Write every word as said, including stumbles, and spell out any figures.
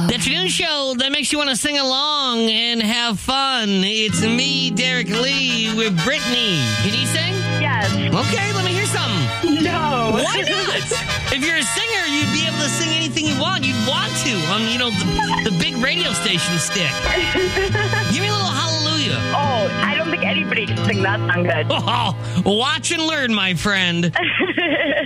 The afternoon show that makes you want to sing along and have fun. It's me, Derek Lee, with Brittany. Can you sing? Yes. Okay, let me hear something. No. Why not? If you're a singer, you'd be able to sing anything you want. You'd want to on, you know, the, the big radio station stick. Give me a little hallelujah. Oh, I don't think anybody can sing that song good. Oh, watch and learn, my friend.